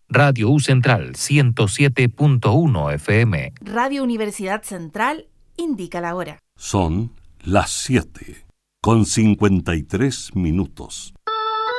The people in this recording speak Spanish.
Radio U Central 107.1 FM. Radio Universidad Central indica la hora. Son las 7:53.